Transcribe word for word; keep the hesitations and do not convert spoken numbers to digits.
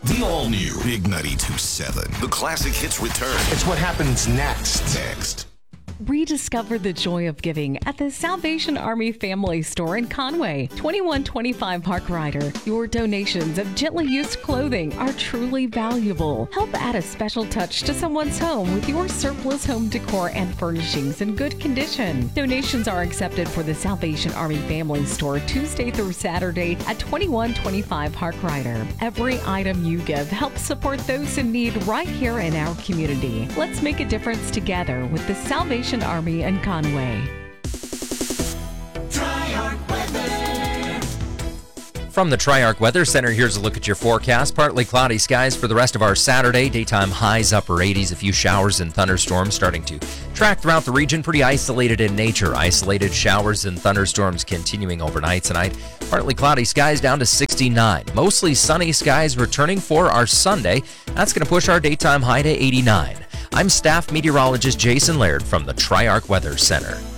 The all-new Big ninety-two seven. The classic hits return. It's what happens next. Next. Rediscover the joy of giving at the Salvation Army Family Store in Conway, twenty-one twenty-five Park Rider. Your donations of gently used clothing are truly valuable. Help add a special touch to someone's home with your surplus home decor and furnishings in good condition. Donations are accepted for the Salvation Army Family Store Tuesday through Saturday at twenty-one twenty-five Park Rider. Every item you give helps support those in need right here in our community. Let's make a difference together with the Salvation Army in Conway. Tri-Arc Weather. From the Tri-Arc Weather Center, here's a look at your forecast. Partly cloudy skies for the rest of our Saturday. Daytime highs upper eighties, a few showers and thunderstorms starting to track throughout the region. Pretty isolated in nature. Isolated showers and thunderstorms continuing overnight tonight. Partly cloudy skies down to sixty-nine. Mostly sunny skies returning for our Sunday. That's going to push our daytime high to eighty-nine. I'm staff meteorologist Jason Laird from the Tri-Arc Weather Center.